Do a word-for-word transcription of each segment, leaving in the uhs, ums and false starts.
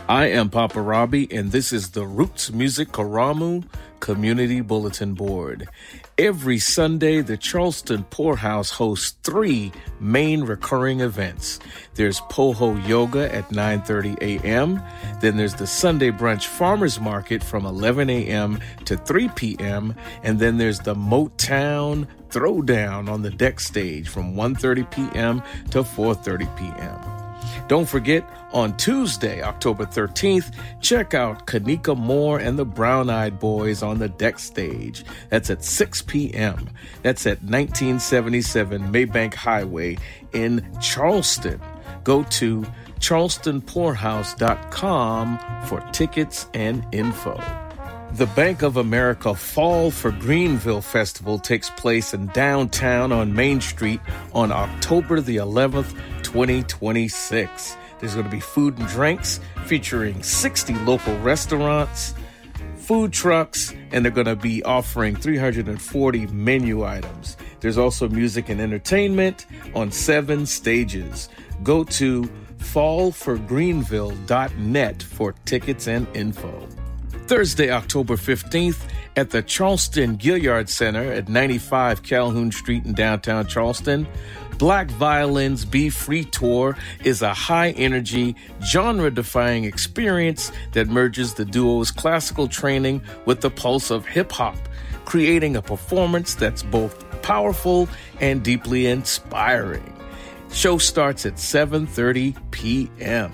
I am Papa Robbie, and this is the Roots Music Karamu Community Bulletin Board. Every Sunday, the Charleston Poorhouse hosts three main recurring events. There's Poho Yoga at nine thirty a.m. Then there's the Sunday Brunch Farmers Market from eleven a.m. to three p.m. And then there's the Motown Throwdown on the deck stage from one thirty p.m. to four thirty p.m. Don't forget, on Tuesday, October thirteenth, check out Kanika Moore and the Brown Eyed Boys on the deck stage. That's at six p.m. That's at nineteen seventy-seven Maybank Highway in Charleston. Go to charleston poorhouse dot com for tickets and info. The Bank of America Fall for Greenville Festival takes place in downtown on Main Street on October the eleventh, twenty twenty-six. There's going to be food and drinks featuring sixty local restaurants, food trucks, and they're going to be offering three hundred forty menu items. There's also music and entertainment on seven stages. Go to fall for greenville dot net for tickets and info. Thursday, October fifteenth, at the Charleston Gilliard Center at ninety-five Calhoun Street in downtown Charleston, Black Violins Be Free Tour is a high-energy, genre-defying experience that merges the duo's classical training with the pulse of hip-hop, creating a performance that's both powerful and deeply inspiring. Show starts at seven thirty p.m.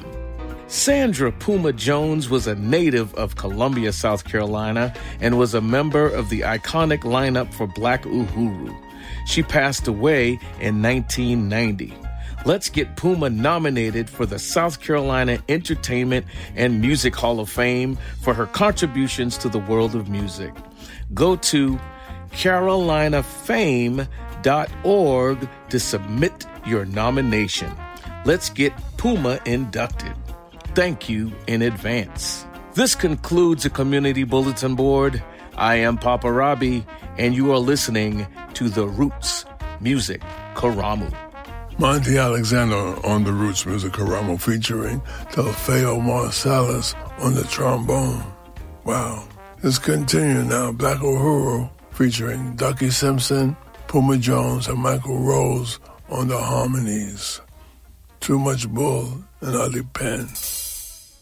Sandra Puma Jones was a native of Columbia, South Carolina, and was a member of the iconic lineup for Black Uhuru. She passed away in nineteen ninety. Let's get Puma nominated for the South Carolina Entertainment and Music Hall of Fame for her contributions to the world of music. Go to carolina fame dot org to submit your nomination. Let's get Puma inducted. Thank you in advance. This concludes the Community Bulletin Board. I am Papa Robbie, and you are listening to the Roots Music Karamu. Monty Alexander on the Roots Music Karamu featuring Telfeo Marsalis on the trombone. Wow. Let's continue now. Black Uhuru featuring Ducky Simpson, Puma Jones, and Michael Rose on the harmonies. Too Much Bull and Ali Penn.